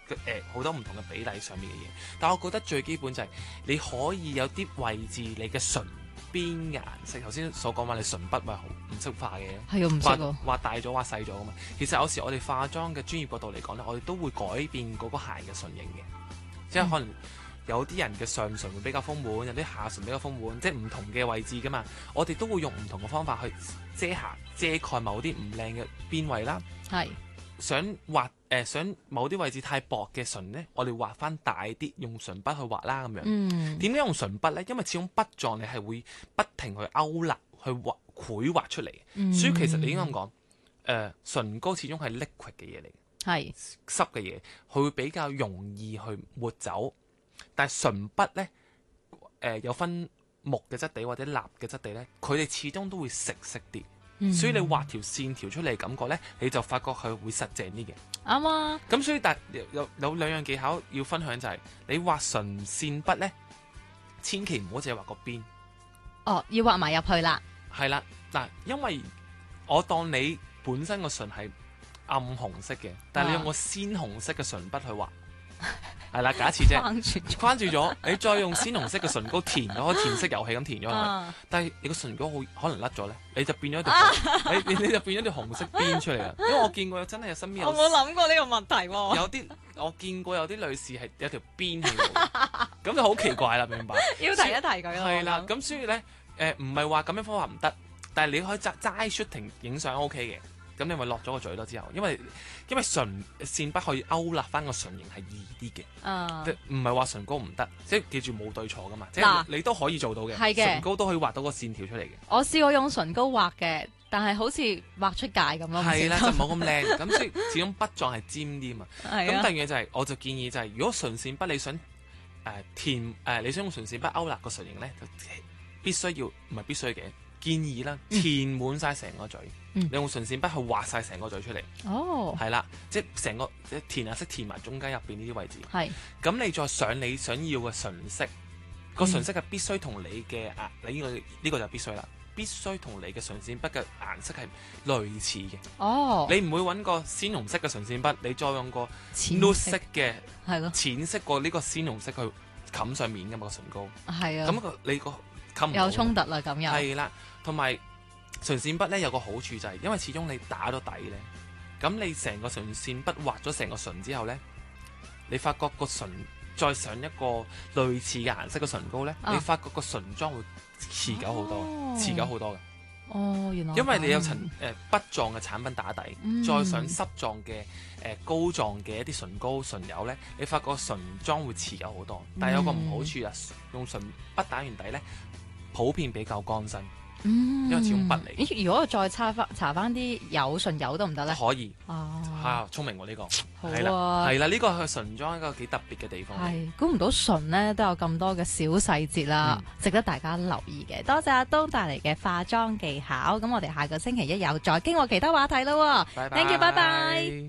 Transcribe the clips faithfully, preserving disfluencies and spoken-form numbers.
誒好多唔同嘅比例上面嘅嘢。但我覺得最基本就係你可以有啲位置你嘅唇邊嘅顏色，頭先所講話你唇筆咪好唔識畫嘅， 係啊，唔識喎， 畫大咗畫細咗噶嘛。其實有時我哋化妝嘅專業角度嚟講咧，我哋都會改變嗰個鞋嘅唇形嘅，即係可能有啲人嘅上唇會比較豐滿，有啲下唇比較豐滿，即係唔同嘅位置噶嘛。我哋都會用唔同嘅方法去遮瑕遮蓋某啲唔靚嘅邊位啦。 係想畫誒、呃、想某啲位置太薄嘅唇咧，我哋畫翻大啲，用唇筆去畫啦咁樣。 嗯， 點解用唇筆咧？因為始終筆狀你係會不停去勾勒、去畫繪畫出嚟嘅， 嗯、 所以其實你應該咁講，誒、呃、唇膏始終係 liquid 嘅嘢嚟嘅， 係濕嘅嘢，佢會比較容易去抹走。但係唇筆咧，誒、呃、有分木嘅質地或者蠟嘅質地咧，佢哋始終都會食色啲。嗯、所以你畫條線條出嚟感覺咧，你就發覺佢會實淨啲嘅。 啱啊！ 咁所以但有有有兩樣技巧要分享就係、是、你畫唇線筆咧，千祈唔好淨係畫個邊。 哦，要畫埋入去啦。 係啦，嗱，因為我當你本身個唇係暗紅色嘅，但係你用個鮮紅色嘅唇筆去畫。係啦，假設啫， 框住框住咗，你再用鮮紅色嘅唇膏填咗，填色遊戲咁填咗佢，啊、但係你個唇膏好可能甩咗咧，你就變咗條，啊、你你就變咗條紅色邊出嚟啦。因為我見過真係有身邊有， 我冇諗過呢個問題喎、啊。 有啲我見過有啲女士係有條邊喺度，咁就好奇怪啦，明白？ 要提一提佢咯。 係啦，咁所以咧，誒唔係話咁樣方法唔得，但係你可以齋齋 shooting 影相 OK 嘅。咁你咪落咗個嘴咯之後，因為因為唇線筆可以勾勒翻個唇形係易啲嘅，唔係話唇膏唔得，即係記住冇對錯噶嘛，即係你都可以做到嘅，唇膏都可以畫到個線條出嚟嘅。 我試過用唇膏畫嘅，但係好似畫出界咁咯。 係啦，就冇咁靚，咁所以始終筆狀係尖啲嘛。咁第二樣就係、是，我就建議就係、是，如果唇線筆你想誒、呃、填誒、呃、你想用唇線筆勾勒個唇形咧，就必須要唔係必須嘅。建議啦，填滿晒成個嘴，嗯、你用唇線筆去畫晒成個嘴出嚟。哦，係啦，即係成個填顏色填埋中間入邊呢啲位置。係，咁你再上你想要嘅唇色，個唇色係必須同你嘅啊，你呢個呢個就必須啦，必須同你嘅唇線筆嘅顏色係類似嘅。哦，你唔會揾個鮮紅色嘅唇線筆，你再用個 nude 色嘅，係咯，淺色過呢個鮮紅色去冚上面㗎嘛個唇膏。係啊，咁個你個有衝突啦，咁又係啦，同埋唇線筆咧有個好處就係，因為始終你打咗底咧，咁你成個唇線筆畫咗成個唇之後咧，你發覺個唇再上一個類似嘅顏色嘅唇膏咧，啊、你發覺個唇妝會持久好多，哦、持久好多嘅。哦，原來因為你有層誒筆狀嘅產品打底，嗯、再上濕狀嘅誒膏狀嘅一啲唇膏唇油咧，你發覺唇妝會持久好多。但係有個唔好處啊，嗯、用唇筆打完底咧，普遍比較乾身，嗯、因為始終筆嚟。咦？如果我再搽翻搽翻啲有唇油得唔得咧？可以。哦，嚇，聰明喎呢個。好啊。係啦，呢個係唇妝一個幾特別嘅地方。係，估唔到唇咧都有咁多嘅小細節啦，嗯、值得大家留意嘅。多謝阿東帶嚟嘅化妝技巧。咁我哋下個星期一有再經過其他話題啦。拜拜。Thank you，拜拜。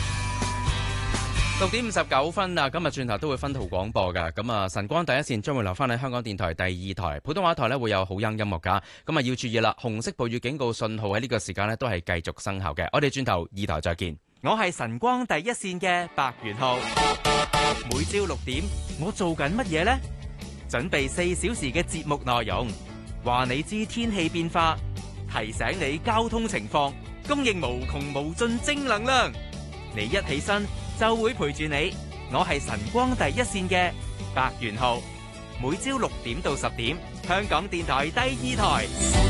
六點五十九分啊！今日轉頭都會分途廣播噶，咁啊晨光第一線將會留翻喺香港電台第二台普通話台呢，會有好音音樂噶，咁啊要注意啦，紅色暴雨警告信號喺呢個時間呢都係繼續生效嘅。我哋轉頭二台再見。 我係晨光第一線嘅白元浩，每朝六點我做緊乜嘢呢？準備四小時嘅節目內容，話你知天氣變化，提醒你交通情況，供應無窮無盡正能量。你一起身就會陪住你，我係晨光第一線嘅白元浩，每朝六點到十點，香港電台第二台，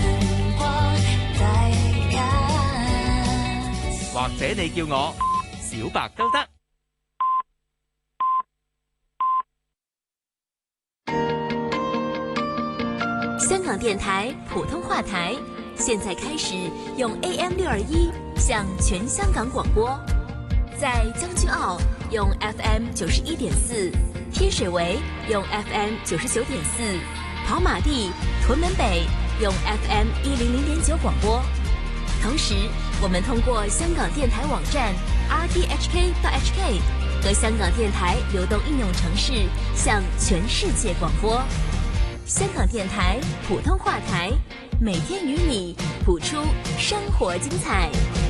或者你叫我小白都得。 香港電台普通話台，現在開始用 A M 六二一向全香港廣播。在將軍澳用 F M 九十一點四，天水圍用 F M 九十九點四，跑馬地、屯門北用 F M 一零零點九廣播。同時，我們通過香港電台網站 r t h k dot h k 和香港電台流動應用程式向全世界廣播。香港電台普通話台，每天與你譜出生活精彩。